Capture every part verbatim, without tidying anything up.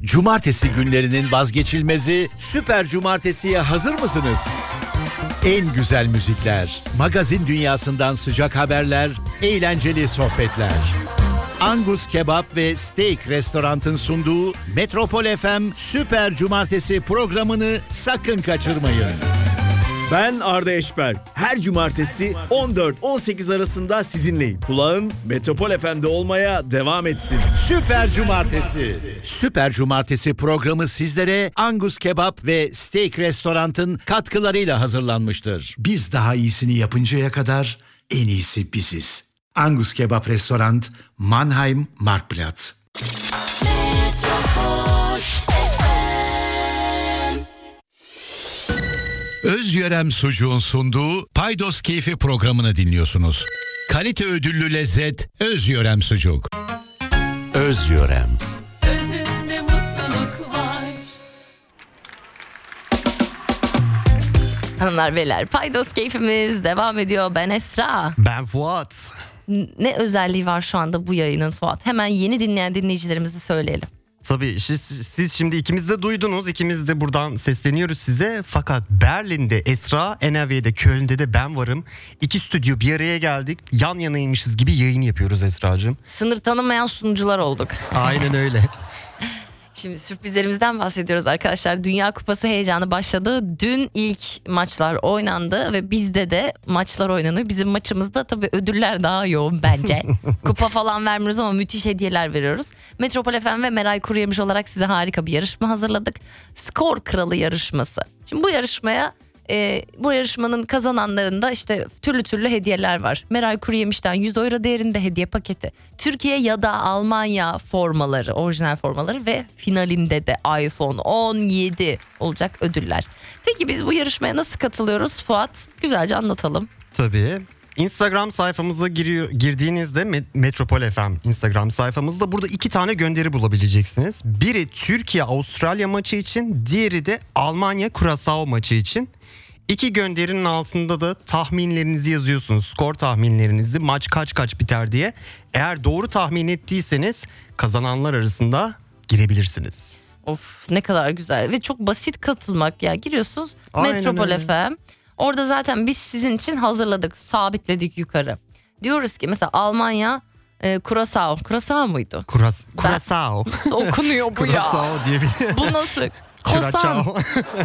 Cumartesi günlerinin vazgeçilmezi Süper Cumartesi'ye hazır mısınız? En güzel müzikler, magazin dünyasından sıcak haberler, eğlenceli sohbetler. Angus Kebap ve Steak Restorant'ın sunduğu Metropol F M Süper Cumartesi programını sakın kaçırmayın. Ben Arda Eşber. Her cumartesi on dört on sekiz arasında sizinleyim. Kulağın Metropol F M'de olmaya devam etsin. Süper Cumartesi. Süper Cumartesi programı sizlere Angus Kebap ve Steak Restorant'ın katkılarıyla hazırlanmıştır. Biz daha iyisini yapıncaya kadar en iyisi biziz. Angus Kebap Restorant, Mannheim, Marktplatz. Özyörem Sucuğun sunduğu Paydos Keyfi programını dinliyorsunuz. Kalite ödüllü lezzet Özyörem Sucuk. Özyörem. Özünde mutluluk var. Hanımlar beyler, Paydos Keyfimiz devam ediyor. Ben Esra. Ben Fuat. Ne özelliği var şu anda bu yayının Fuat? Hemen yeni dinleyen dinleyicilerimizi söyleyelim. Tabii siz, siz şimdi ikimiz de duydunuz. İkimiz de buradan sesleniyoruz size. Fakat Berlin'de Esra, N R V'de, Köln'de de ben varım. İki stüdyo bir araya geldik. Yan yanaymışız gibi yayın yapıyoruz Esra'cığım. Sınır tanımayan sunucular olduk. Aynen öyle. Şimdi sürprizlerimizden bahsediyoruz arkadaşlar. Dünya Kupası heyecanı başladı. Dün ilk maçlar oynandı ve bizde de maçlar oynanıyor. Bizim maçımızda tabii ödüller daha yoğun bence. Kupa falan vermiyoruz ama müthiş hediyeler veriyoruz. Metropol F M ve Meray Kuruyemiş olarak size harika bir yarışma hazırladık. Skor Kralı yarışması. Şimdi bu yarışmaya e, bu yarışmanın kazananlarında işte türlü türlü hediyeler var. Meray Kuruyemiş'ten yüz euro değerinde hediye paketi. Türkiye ya da Almanya formaları, orijinal formaları ve finalinde de iPhone on yedi olacak ödüller. Peki biz bu yarışmaya nasıl katılıyoruz Fuat? Güzelce anlatalım. Tabii. Instagram sayfamıza giriyor, girdiğinizde Metropol F M Instagram sayfamızda burada iki tane gönderi bulabileceksiniz. Biri Türkiye-Avustralya maçı için, diğeri de Almanya-Curaçao maçı için. İki gönderinin altında da tahminlerinizi yazıyorsunuz. Skor tahminlerinizi, maç kaç kaç biter diye. Eğer doğru tahmin ettiyseniz kazananlar arasında girebilirsiniz. Of, ne kadar güzel ve çok basit katılmak ya. Giriyorsunuz Aynen Metropol öyle. F M. Orada zaten biz sizin için hazırladık, sabitledik yukarı. Diyoruz ki mesela Almanya, e, Curaçao. Curaçao muydu? Kuras, Curaçao. Nasıl okunuyor bu ya? Curaçao diye bir... Bu nasıl? Kosan. Curaçao.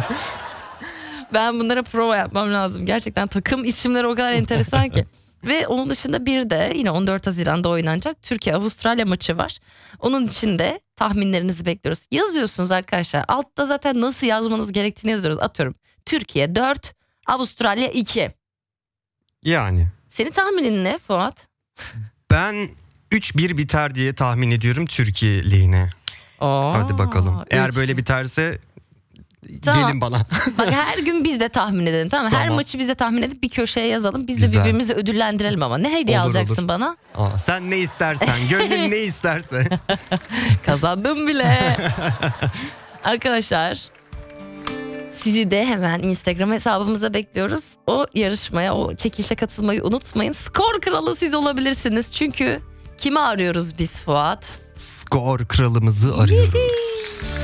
Ben bunlara prova yapmam lazım. Gerçekten takım isimleri o kadar enteresan ki. Ve onun dışında bir de yine on dört Haziran'da oynanacak Türkiye-Avustralya maçı var. Onun için de tahminlerinizi bekliyoruz. Yazıyorsunuz arkadaşlar. Altta zaten nasıl yazmanız gerektiğini yazıyoruz. Atıyorum Türkiye dört, Avustralya iki. Yani. Senin tahminin ne Fuat? Ben üç bir biter diye tahmin ediyorum Türkiye lehine. Oo, Hadi bakalım. Eğer üç. böyle biterse Tamam. gelin bana. Bak her gün biz de tahmin edelim, tamam mı? Her Tamam. maçı biz de tahmin edip bir köşeye yazalım. Biz de Güzel. birbirimizi ödüllendirelim ama. Ne hediye Olur, alacaksın olur. bana? Aa, sen ne istersen, gönlün ne isterse. Kazandım bile. Arkadaşlar, sizi de hemen Instagram hesabımıza bekliyoruz. O yarışmaya, o çekilişe katılmayı unutmayın. Skor kralı siz olabilirsiniz. Çünkü kimi arıyoruz biz Fuat? Skor kralımızı arıyoruz.